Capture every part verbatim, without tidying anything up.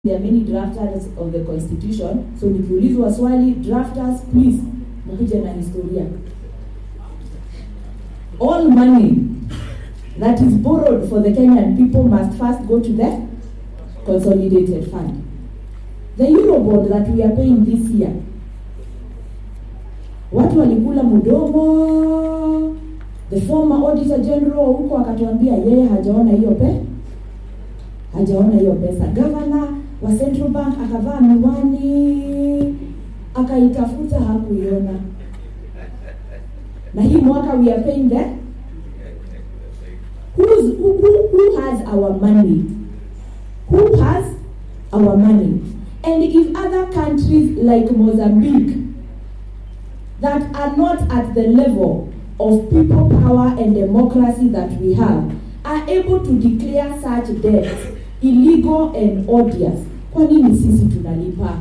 There are many drafters of the constitution, so nikiulizwa swali, drafters, please, mkuje na historia. All money that is borrowed for the Kenyan people must first go to the consolidated fund. The Eurobond that we are paying this year, watu walikula mudomo. The former auditor general huko akatuambia yeye hajaona hiyo pe hajaona hiyo pesa. Governor wa Central Bank akavaa miwani akaitafuta hakuiona. Na hii mwaka we are paying that. Who's, who, who, who has our money? Who has our money? And if other countries like Mozambique that are not at the level of people power and democracy that we have are able to declare such debts illegal and odious, kwa nini sisi tunalipa?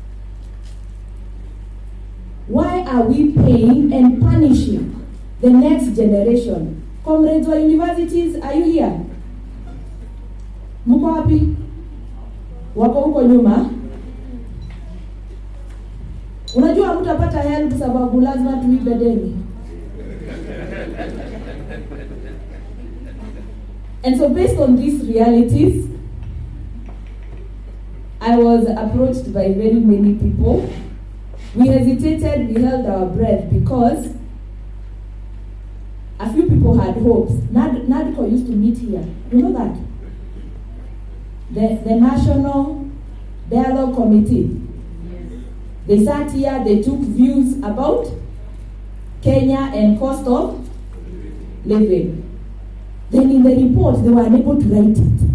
Why are we paying and punishing the next generation? Comrades wa universities, are you here? Mko wapi? Wako huko nyuma? Unajua mtapata help sababu lazima tuibe deni. And so based on these realities, I was approached by very many people. We hesitated, we held our breath because a few people had hopes. Nad- NADCO used to meet here. You know that? The, the National Dialogue Committee. Yes. They sat here, they took views about Kenya and cost of living. Then in the report, they were unable to write it.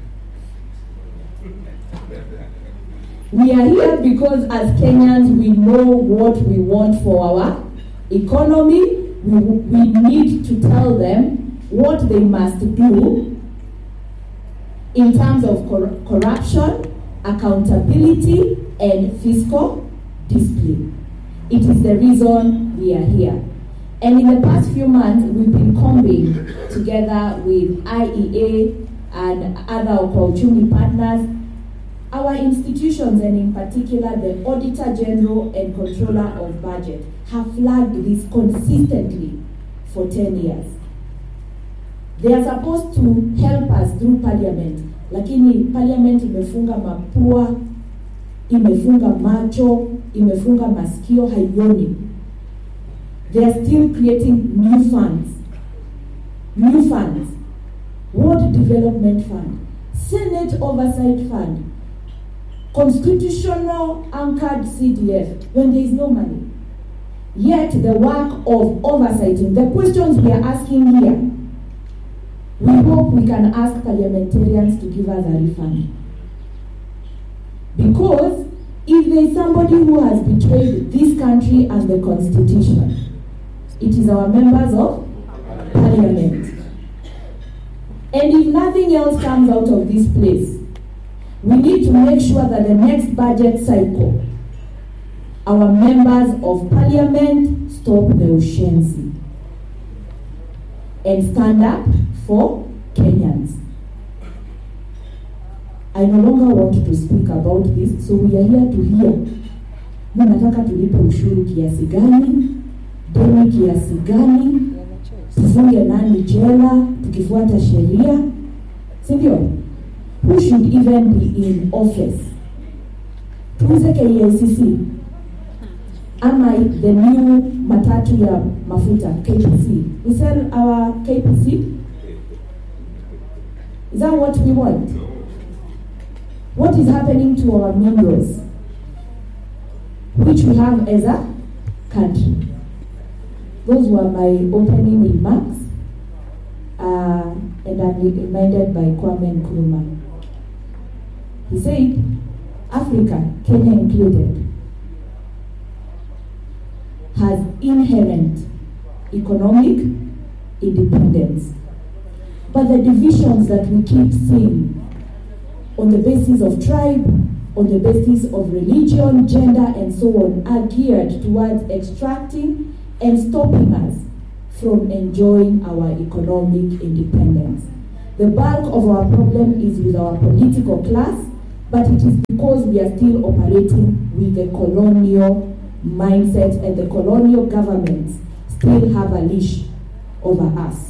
We are here because as Kenyans, we know what we want for our economy. We, we need to tell them what they must do in terms of cor- corruption, accountability, and fiscal discipline. It is the reason we are here. And in the past few months, we've been combing together with I E A and other Okauchumi partners, our institutions, and in particular the Auditor General and Controller of Budget, have flagged this consistently for ten years. They are supposed to help us through parliament, lakini parliament imefunga mapua, imefunga macho, imefunga masikio, haioni. They are still creating new funds. New funds. World Development Fund. Senate Oversight Fund. Constitutional anchored C D F when there is no money. Yet the work of oversighting, the questions we are asking here, we hope we can ask parliamentarians to give us a refund. Because if there is somebody who has betrayed this country and the Constitution, it is our members of parliament. And if nothing else comes out of this place, we need to make sure that the next budget cycle, our members of parliament stop the ushenzi and stand up for Kenyans. I no longer want to speak about this, so we are here to hear. Mnataka tulipe ushuru kiasi gani? Deni kiasi gani? Tufunge nani jela tukifuata sheria? Sindio? Who should even be in office? Tuuze K I C C. Am I the new matatu ya mafuta, K P C? We sell our K P C? Is that what we want? What is happening to our minerals, which we have as a country? Those were my opening remarks, uh, and I'm reminded by Kwame Nkrumah. He said, Africa, Kenya included, has inherent economic independence. But the divisions that we keep seeing on the basis of tribe, on the basis of religion, gender, and so on, are geared towards extracting and stopping us from enjoying our economic independence. The bulk of our problem is with our political class, but it is because we are still operating with the colonial mindset, and the colonial governments still have a leash over us.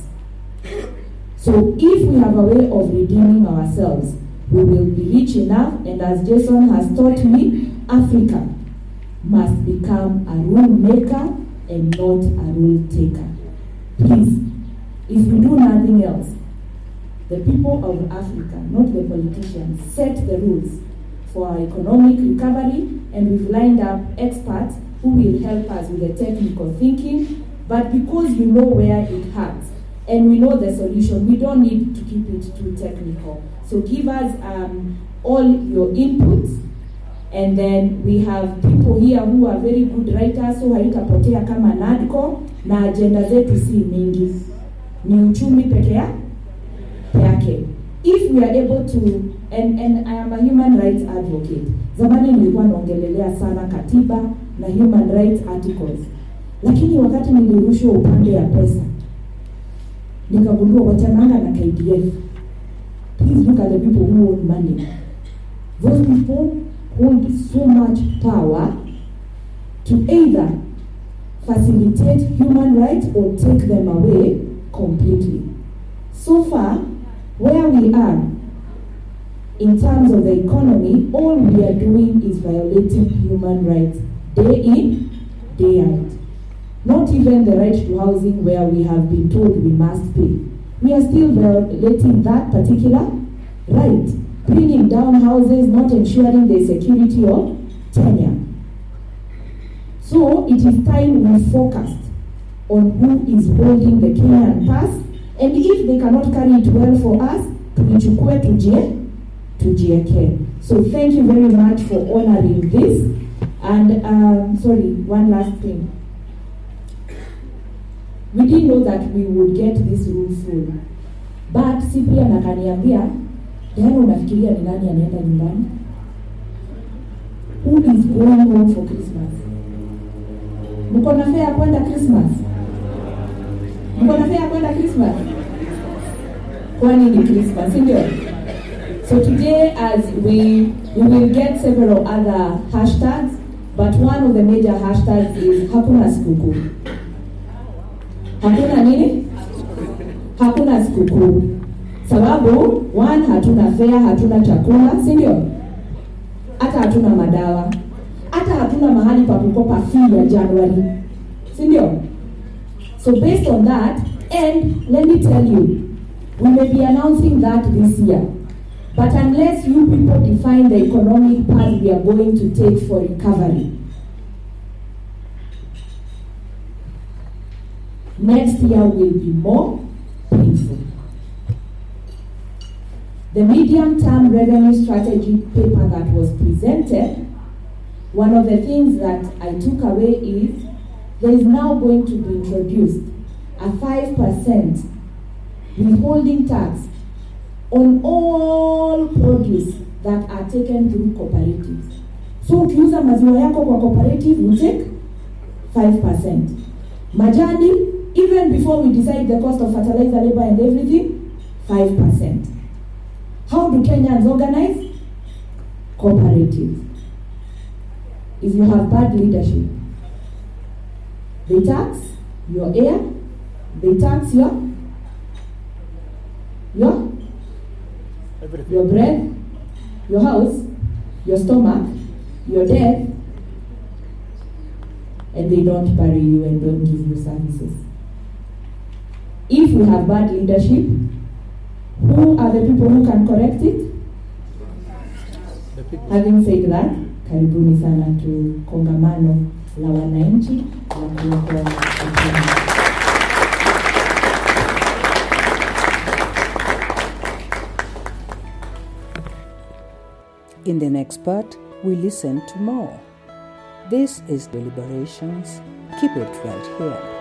So if we have a way of redeeming ourselves, we will be rich enough, and as Jason has taught me, Africa must become a rule maker and not a rule taker. Please, if we do nothing else, the people of Africa, not the politicians, set the rules for our economic recovery, and we've lined up experts who will help us with the technical thinking. But because you know where it hurts, and we know the solution, we don't need to keep it too technical. So give us um, all your inputs, and then we have people here who are very good writers, so haitapotea kama NADCO, na agenda zetu si mingi, ni uchumi peke yake. If we are able to, and, and I am a human rights advocate, zamani nilikuwa naongelelea sana katiba na human rights articles, lakini wakati nilirushwa upande ya pesa, nikagundua wachananga na K D F. Please look at the people who hold money. Those people hold so much power to either facilitate human rights or take them away completely. So far, where we are in terms of the economy, all we are doing is violating human rights day in, day out. Not even the right to housing, where we have been told we must pay. We are still violating that particular right. Bringing down houses, not ensuring the security or tenure. So it is time we focused on who is holding the Kenyan purse, and if they cannot carry it well for us, tuichukue tujie, tujieke. So thank you very much for honoring this. And um, sorry, one last thing. We didn't know that we would get this room full. But Cyprian akaniambia, Diana, unafikiria ni nani anaenda nyumbani? Who is going home for Christmas? Mko na fare ya kwenda Christmas? Mko na fare ya kwenda Christmas? Kwani ni Christmas, ndio? So today, as we we will get several other hashtags, but one of the major hashtags is hakuna sikukuu. Hakuna nini? Hakuna sikukuu. Sababu, one, hatuna fare, hatuna chakula, si ndio? Hata hatuna madawa. Hata hatuna mahali pa kukopa fee ya January. Si ndio? So based on that, and let me tell you, we may be announcing that this year. But unless you people define the economic path we are going to take for recovery, next year will be more painful. The medium-term revenue strategy paper that was presented, one of the things that I took away is there is now going to be introduced a five percent withholding tax on all produce that are taken through cooperatives. So ukiuza maziwa yako kwa cooperative, you take five percent. Majani, even before we decide the cost of fertilizer, labor and everything, five percent. How do Kenyans organize? Cooperatives. If you have bad leadership, they tax your air, they tax your your Everything. Your breath, your house, your stomach, your death, and they don't bury you and don't give you services. If we have bad leadership, who are the people who can correct it? Having said that, karibuni sana tu kongamano la wananchi la kuokoa. In the next part, we listen to more. This is Deliberations. Keep it right here.